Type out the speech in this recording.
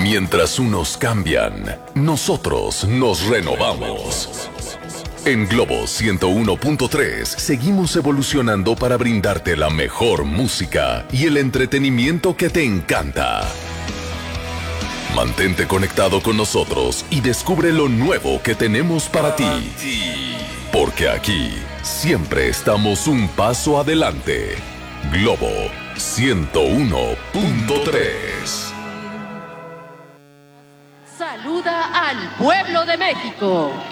Mientras unos cambian, nosotros nos renovamos. En Globo 101.3 seguimos evolucionando para brindarte la mejor música y el entretenimiento que te encanta. Mantente conectado con nosotros y descubre lo nuevo que tenemos para ti. Porque aquí siempre estamos un paso adelante. Globo 101.3. Saluda al pueblo de México.